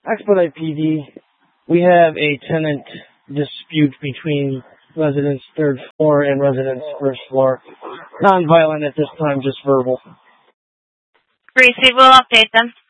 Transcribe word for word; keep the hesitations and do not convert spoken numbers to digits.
Expedite P D, we have a tenant dispute between residents third floor and residents first floor. Non-violent at this time, just verbal. Receive will update them.